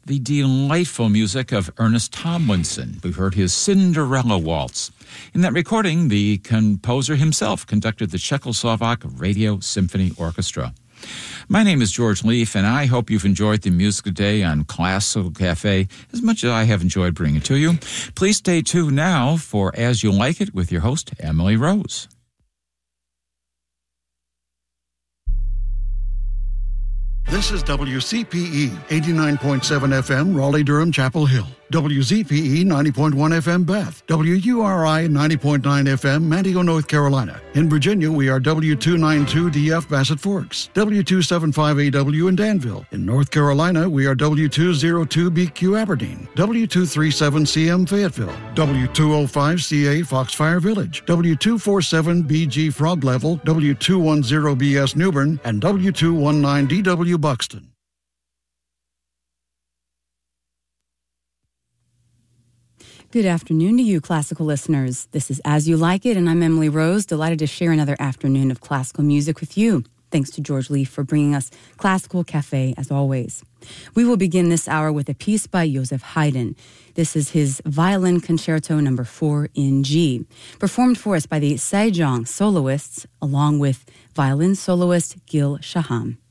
the delightful music of Ernest Tomlinson. We heard his Cinderella Waltz. In that recording, the composer himself conducted the Czechoslovak Radio Symphony Orchestra. My name is George Leaf, and I hope you've enjoyed the music today on Classical Cafe as much as I have enjoyed bringing it to you. Please stay tuned now for As You Like It with your host, Emily Rose. This is WCPE 89.7 FM, Raleigh-Durham, Chapel Hill. WZPE 90.1 FM, Beth. WURI 90.9 FM, Manteo, North Carolina. In Virginia, we are W292DF, Bassett Forks. W275AW in Danville. In North Carolina, we are W202BQ, Aberdeen. W237CM, Fayetteville. W205CA, Foxfire Village. W247BG, Frog Level. W210BS, Newbern. And W219DW, Buxton. Good afternoon to you, classical listeners. This is As You Like It, and I'm Emily Rose, delighted to share another afternoon of classical music with you. Thanks to George Leaf for bringing us Classical Cafe, as always. We will begin this hour with a piece by Joseph Haydn. This is his Violin Concerto No. 4 in G, performed for us by the Sejong soloists, along with violin soloist Gil Shaham.